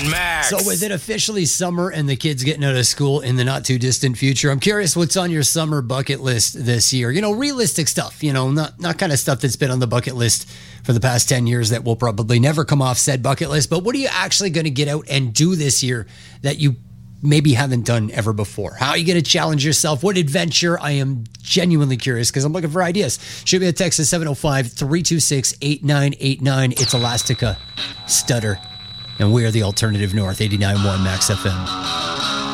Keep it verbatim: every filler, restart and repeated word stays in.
one Max. So with it officially summer and the kids getting out of school in the not too distant future, I'm curious what's on your summer bucket list this year. You know, realistic stuff, you know, not, not kind of stuff that's been on the bucket list for the past ten years that will probably never come off said bucket list. But what are you actually going to get out and do this year that you maybe haven't done ever before? How are you going to challenge yourself? What adventure? I am genuinely curious because I'm looking for ideas. Shoot me a text at seven oh five, three two six, eight nine eight nine. It's Elastica Stutter. And we are the Alternative North, eighty-nine point one Max F M.